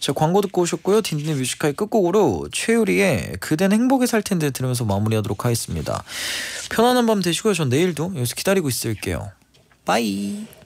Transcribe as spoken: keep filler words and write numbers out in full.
자, 광고 듣고 오셨고요. 딘딘의 뮤지컬 끝곡으로 최유리의 그댄 행복에 살 텐데 들으면서 마무리하도록 하겠습니다. 편안한 밤 되시고요. 전 내일도 여기서 기다리고 있을게요. 빠이.